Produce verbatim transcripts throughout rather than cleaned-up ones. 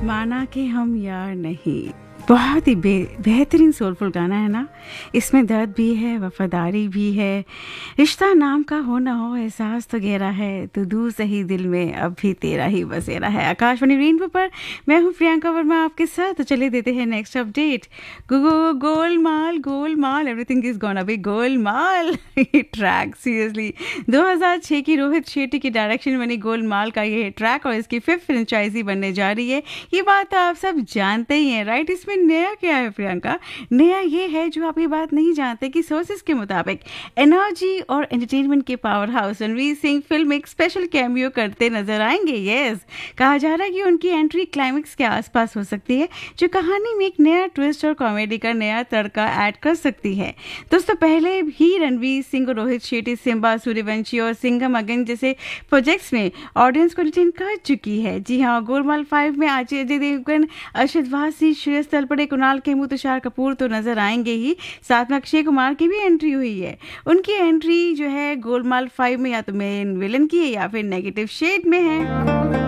माना कि हम यार नहीं, बहुत ही बे बेहतरीन सोलफुल गाना है ना। इसमें दर्द भी है, वफादारी भी है, रिश्ता नाम का हो ना हो, एहसास तो गहरा है, तो दूर सही दिल में अब भी तेरा ही बसेरा है। आकाशवाणी रेनबो पर मैं हूँ प्रियंका वर्मा आपके साथ। तो चले देते हैं next update. Go go Golmaal Golmaal, everything is gonna be Golmaal. ये ट्रैक सीरियसली दो हज़ार छह की रोहित शेट्टी की डायरेक्शन बनी गोलमाल का ये ट्रैक और इसकी फिफ्थ फ्रेंचाइजी बनने जा रही है। ये बात तो आप सब जानते ही हैं, राइट। इसमें नया क्या है प्रियंका? नया ये है जो आप ये बात नहीं जानते कि सोर्सेज के मुताबिक एनर्जी और एंटरटेनमेंट के power house Ranveer Singh film एक स्पेशल कैमियो करते नजर आएंगे। यस, कहा जा रहा है कि उनकी एंट्री क्लाइमेक्स के आसपास हो सकती है, जो कहानी में एक नया ट्विस्ट और कॉमेडी का नया तड़का ऐड कर सकती है। दोस्तों, पहले भी रणवीर सिंह और रोहित शेट्टी सिम्बा, सूर्यवंशी और सिंघम अगेन जैसे प्रोजेक्ट्स में ऑडियंस को एंटरटेन कर चुकी है। जी हाँ, गोलमाल फाइव में अजय देवगन, अरशद वारसी, श्रेयस तलपड़े, कुणाल खेमू, तुषार कपूर तो नजर आएंगे ही, साथ में अक्षय कुमार की भी एंट्री हुई है। उनकी एंट्री जो है गोलमाल फाइव में या तो मेन विलन की है या फिर नेगेटिव शेड में है।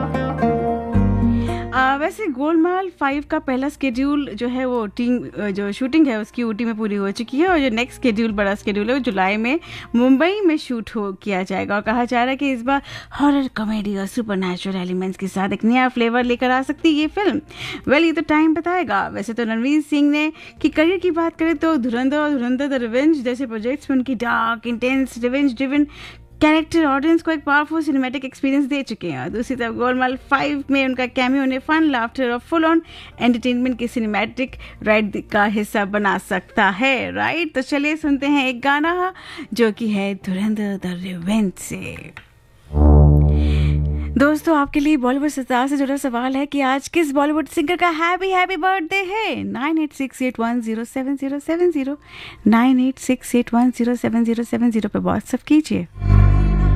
आ, वैसे गोलमाल फाइव का पहला स्केड्यूल जो है वो टीम जो शूटिंग है उसकी ऊटी में पूरी हो चुकी है और जो नेक्स्ट स्केड्यूल बड़ा स्केड्यूल है वो जुलाई में मुंबई में शूट हो किया जाएगा। और कहा जा रहा है कि इस बार हॉरर, कॉमेडी और सुपरनैचुरल एलिमेंट्स के साथ एक नया फ्लेवर लेकर आ सकती है ये फिल्म। वेल, ये तो टाइम बताएगा। वैसे तो रणवीर सिंह ने की करियर की बात करें तो धुरंधर और धुरंधर द रिवेंज जैसे प्रोजेक्ट्स में उनकी dark, intense, revenge driven character audience को एक पावरफुल सिनेमैटिक एक्सपीरियंस दे चुके हैं। और दूसरी तरफ गोलमाल फाइव में उनका कैमियो उन्हें फन, लाफ्टर और फुल ऑन एंटरटेनमेंट के सिनेमैटिक राइड का हिस्सा बना सकता है, राइट। तो चलिए सुनते हैं एक गाना जो कि है धुरंधर द रिवेंज से। दोस्तों, आपके लिए बॉलीवुड स्टार से जुड़ा सवाल है कि आज किस बॉलीवुड सिंगर का हैप्पी हैप्पी बर्थडे है। Nine eight six eight one zero seven zero seven zero nine eight six eight one zero seven zero seven zero पे व्हाट्सएप कीजिए।